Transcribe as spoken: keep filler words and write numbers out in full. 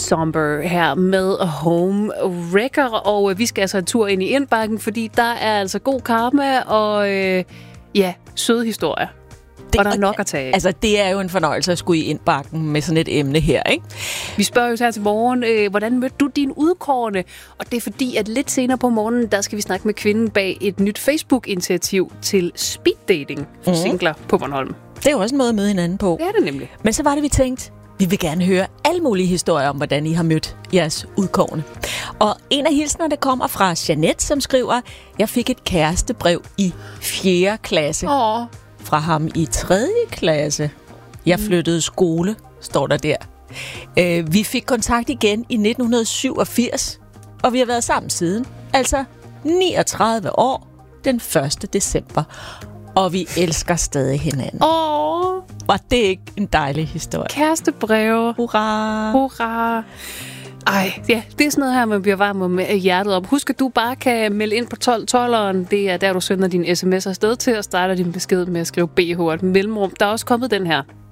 Somber her med Home Wrecker, og vi skal altså en tur ind i indbakken, fordi der er altså god karma og øh, ja, søde historier. Det, og der er nok at tage af. Altså, det er jo en fornøjelse at skulle i indbakken med sådan et emne her, ikke? Vi spørger jo her til morgen, øh, hvordan mødte du din udkårne? Og det er fordi, at lidt senere på morgenen, der skal vi snakke med kvinden bag et nyt Facebook-initiativ til speed dating for mm. singler på Bornholm. Det er jo også en måde at møde hinanden på. Det er det nemlig. Men så var det, vi tænkte, vi vil gerne høre alle mulige historier om, hvordan I har mødt jeres udkårne. Og en af hilsnerne kommer fra Jeanette, som skriver, jeg fik et kærestebrev i fjerde klasse. Åh. Fra ham i tredje klasse. Jeg flyttede skole, står der der. Øh, vi fik kontakt igen i nitten syvogfirs, og vi har været sammen siden. Altså niogtredive år, den første december. Og vi elsker stadig hinanden. Åh. Var det ikke en dejlig historie? Kærestebreve. Hurra. Hurra. Ej, ja, det er sådan noget her, man bliver varm med hjertet op. Husk, at du bare kan melde ind på tolv tolveren. Det er der, du sender din sms'er afsted til og starter din besked med at skrive B H og et mellemrum. Der er også kommet den her.